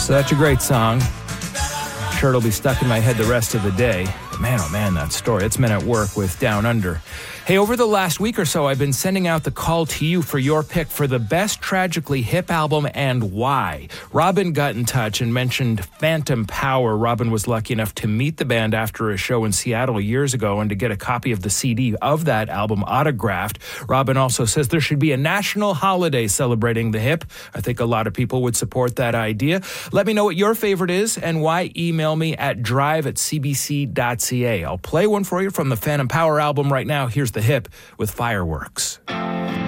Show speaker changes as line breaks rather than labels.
Such a great song. Sure, it'll be stuck in my head the rest of the day. But man, oh man, that story. It's Men at Work with Down Under. Hey, over the last week or so, I've been sending out the call to you for your pick for the best tragically hip album and why. Robin got in touch and mentioned Phantom Power. Robin was lucky enough to meet the band after a show in Seattle years ago and to get a copy of the CD of that album autographed. Robin also says there should be a national holiday celebrating the hip. I think a lot of people would support that idea. Let me know what your favorite is and why. Email me at drive@cbc.ca. I'll play one for you from the Phantom Power album right now. Here's The Hip with Fireworks.